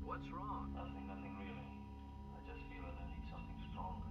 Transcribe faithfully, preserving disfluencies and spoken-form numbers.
What's wrong? Nothing, nothing really. I just feel that I need something stronger.